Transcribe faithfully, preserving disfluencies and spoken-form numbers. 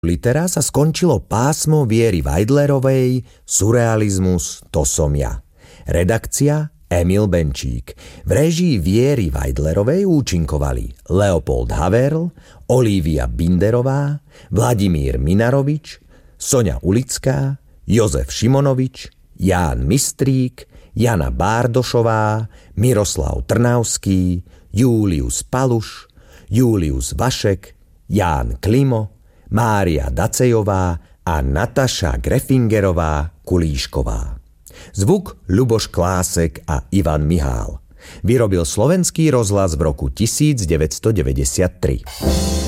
litera sa skončilo pásmo Viery Vajdlerovej Surrealizmus, to som ja. Redakcia Emil Benčík. V réžii Viery Vajdlerovej účinkovali Leopold Haverl, Olivia Binderová, Vladimír Minarovič, Soňa Ulická, Jozef Šimonovič, Ján Mistrík, Jana Bárdošová, Miroslav Trnavský, Július Paluš, Július Vašek, Ján Klimo, Mária Dacejová a Nataša Grefingerová Kulíšková. Zvuk Ľuboš Klásek a Ivan Mihál. Vyrobil Slovenský rozhlas v roku devätnásťstodeväťdesiattri.